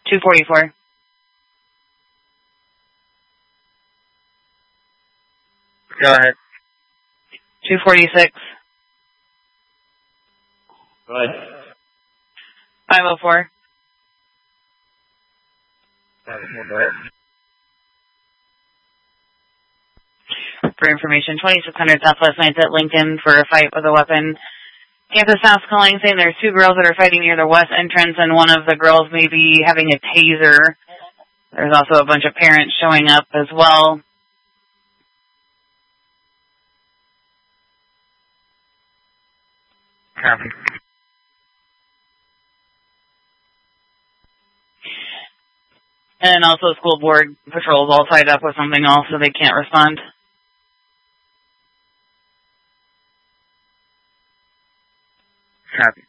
244. Go ahead. 246. Go ahead. 504. Go ahead. For information, 2600 Southwest 9th at Lincoln for a fight with a weapon. Campus staff's calling saying there's 2 girls that are fighting near the west entrance and one of the girls may be having a taser. There's also a bunch of parents showing up as well. Copy. And also school board patrols all tied up with something else so they can't respond. Copy.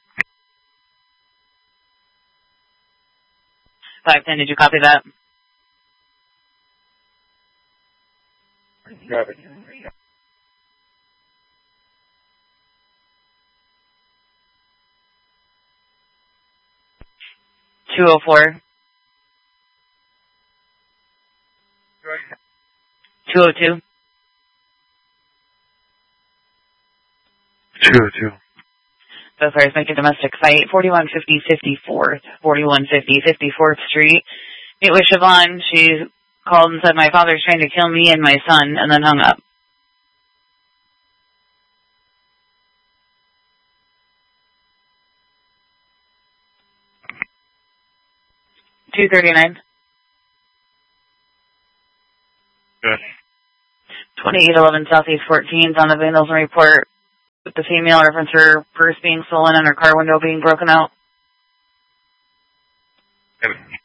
510, did you copy that? Copy. 204. 202. 202. So sorry, make a domestic fight. 4150 54th, 4150 54th Street. Meet with Siobhan. She called and said, my father's trying to kill me and my son, and then hung up. 239. Good. 2811 Southeast 14th on the vandalism report with the female reference her purse being stolen and her car window being broken out. Good.